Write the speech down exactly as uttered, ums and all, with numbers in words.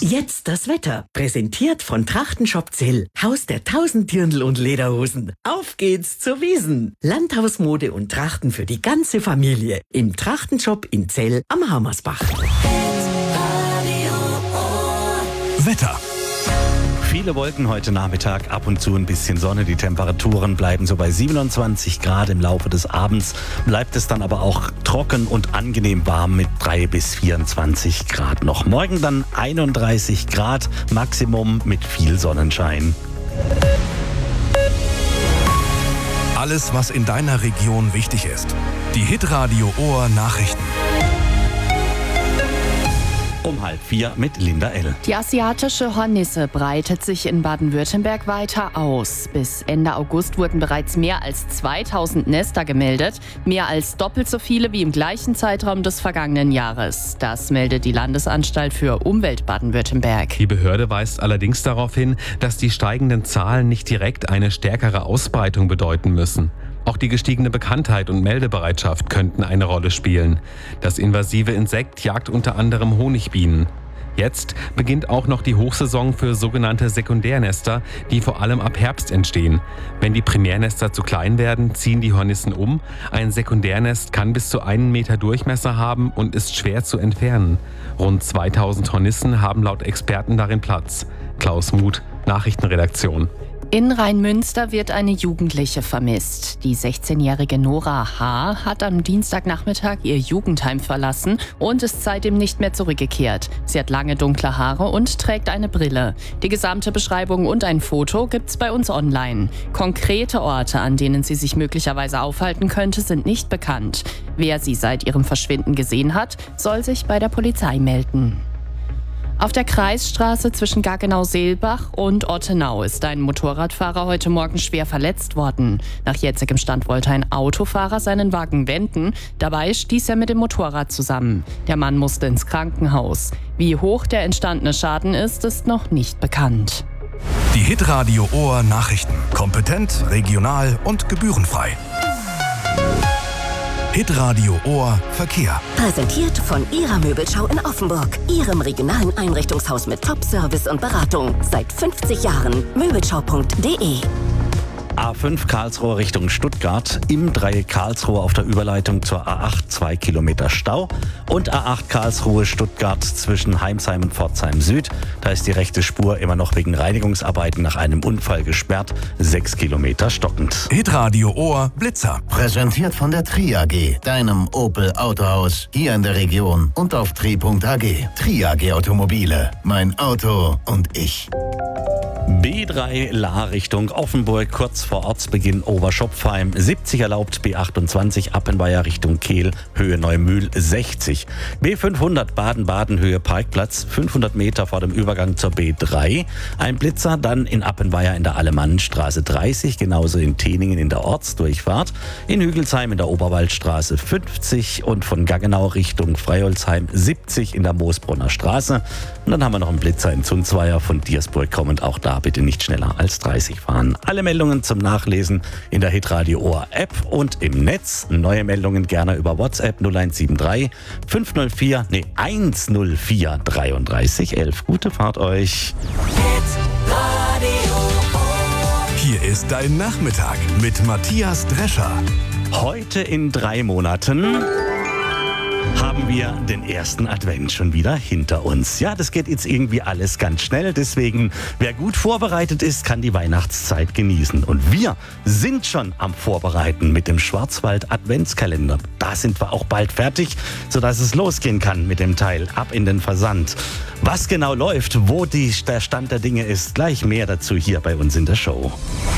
Jetzt das Wetter. Präsentiert von Trachtenshop Zell. Haus der tausend Dirndl und Lederhosen. Auf geht's zur Wiesn. Landhausmode und Trachten für die ganze Familie. Im Trachtenshop in Zell am Hammersbach. Wetter. Viele Wolken heute Nachmittag, ab und zu ein bisschen Sonne. Die Temperaturen bleiben so bei siebenundzwanzig Grad. Im Laufe des Abends bleibt es dann aber auch trocken und angenehm warm mit drei bis vierundzwanzig Grad noch. Morgen dann einunddreißig Grad, Maximum mit viel Sonnenschein. Alles, was in deiner Region wichtig ist. Die Hitradio Ohr Nachrichten. Um halb vier mit Linda L. Die asiatische Hornisse breitet sich in Baden-Württemberg weiter aus. Bis Ende August wurden bereits mehr als zweitausend Nester gemeldet. Mehr als doppelt so viele wie im gleichen Zeitraum des vergangenen Jahres. Das meldet die Landesanstalt für Umwelt Baden-Württemberg. Die Behörde weist allerdings darauf hin, dass die steigenden Zahlen nicht direkt eine stärkere Ausbreitung bedeuten müssen. Auch die gestiegene Bekanntheit und Meldebereitschaft könnten eine Rolle spielen. Das invasive Insekt jagt unter anderem Honigbienen. Jetzt beginnt auch noch die Hochsaison für sogenannte Sekundärnester, die vor allem ab Herbst entstehen. Wenn die Primärnester zu klein werden, ziehen die Hornissen um. Ein Sekundärnest kann bis zu einen Meter Durchmesser haben und ist schwer zu entfernen. Rund zweitausend Hornissen haben laut Experten darin Platz. Klaus Muth, Nachrichtenredaktion. In Rheinmünster wird eine Jugendliche vermisst. Die sechzehnjährige Nora H. hat am Dienstagnachmittag ihr Jugendheim verlassen und ist seitdem nicht mehr zurückgekehrt. Sie hat lange dunkle Haare und trägt eine Brille. Die gesamte Beschreibung und ein Foto gibt's bei uns online. Konkrete Orte, an denen sie sich möglicherweise aufhalten könnte, sind nicht bekannt. Wer sie seit ihrem Verschwinden gesehen hat, soll sich bei der Polizei melden. Auf der Kreisstraße zwischen Gaggenau-Seelbach und Ottenau ist ein Motorradfahrer heute Morgen schwer verletzt worden. Nach jetzigem Stand wollte ein Autofahrer seinen Wagen wenden. Dabei stieß er mit dem Motorrad zusammen. Der Mann musste ins Krankenhaus. Wie hoch der entstandene Schaden ist, ist noch nicht bekannt. Die Hitradio Ohr Nachrichten. Kompetent, regional und gebührenfrei. Hitradio Ohr Verkehr. Präsentiert von Ihrer Möbelschau in Offenburg. Ihrem regionalen Einrichtungshaus mit Top-Service und Beratung. Seit fünfzig Jahren. Möbelschau punkt de. A fünf Karlsruhe Richtung Stuttgart, im Dreieck Karlsruhe auf der Überleitung zur A acht zwei Kilometer Stau und A acht Karlsruhe Stuttgart zwischen Heimsheim und Pforzheim Süd. Da ist die rechte Spur immer noch wegen Reinigungsarbeiten nach einem Unfall gesperrt, sechs Kilometer stockend. Hitradio Ohr Blitzer. Präsentiert von der Tri A G, deinem Opel Autohaus hier in der Region und auf tri punkt a g. Tri A G Automobile, mein Auto und ich. B drei La Richtung Offenburg, kurz vor Ortsbeginn Oberschopfheim, siebzig erlaubt, B achtundzwanzig Appenweier Richtung Kehl, Höhe Neumühl sechzig. B fünfhundert Baden-Baden, Höhe Parkplatz, fünfhundert Meter vor dem Übergang zur B drei. Ein Blitzer dann in Appenweier in der Alemannenstraße dreißig, genauso in Teningen in der Ortsdurchfahrt, in Hügelsheim in der Oberwaldstraße fünfzig und von Gaggenau Richtung Freiholzheim siebzig in der Moosbrunner Straße. Und dann haben wir noch einen Blitzer in Zunzweier von Diersburg kommend, auch da bitte nicht schneller als dreißig fahren. Alle Meldungen zum Nachlesen in der Hitradio Ohr App und im Netz. Neue Meldungen gerne über WhatsApp null eins sieben drei fünf null vier, nee eins null vier dreiunddreißig elf. Gute Fahrt euch. Hier ist dein Nachmittag mit Matthias Drescher. Heute in drei Monaten haben wir den ersten Advent schon wieder hinter uns. Ja, das geht jetzt irgendwie alles ganz schnell. Deswegen, wer gut vorbereitet ist, kann die Weihnachtszeit genießen. Und wir sind schon am Vorbereiten mit dem Schwarzwald Adventskalender. Da sind wir auch bald fertig, sodass es losgehen kann mit dem Teil. Ab in den Versand. Was genau läuft, wo die, der Stand der Dinge ist, gleich mehr dazu hier bei uns in der Show.